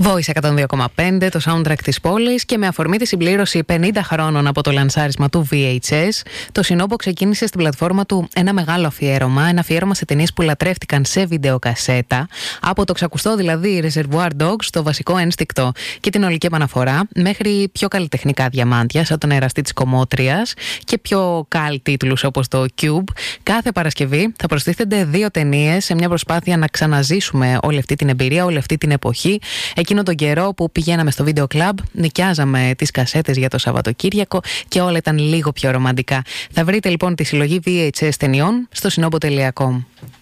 Voice 102,5, το soundtrack της πόλης, και με αφορμή τη συμπλήρωση 50 χρόνων από το λανσάρισμα του VHS, το Sinopo ξεκίνησε στην πλατφόρμα του ένα μεγάλο αφιέρωμα, ένα αφιέρωμα σε ταινίες που λατρεύτηκαν σε βιντεοκασέτα, από το ξακουστό δηλαδή Reservoir Dogs, το βασικό ένστικτο και την ολική επαναφορά, μέχρι πιο καλλιτεχνικά διαμάντια σαν τον εραστή της Κομμότριας και πιο καλ τίτλους όπως το Cube. Κάθε Παρασκευή θα προστίθενται 2 ταινίες σε μια προσπάθεια να ξαναζήσουμε όλη αυτή την εμπειρία, όλη αυτή την εποχή. Εκείνο τον καιρό που πηγαίναμε στο βίντεο κλαμπ, νοικιάζαμε τις κασέτες για το Σαββατοκύριακο και όλα ήταν λίγο πιο ρομαντικά. Θα βρείτε λοιπόν τη συλλογή VHS ταινιών στο sinopo.com.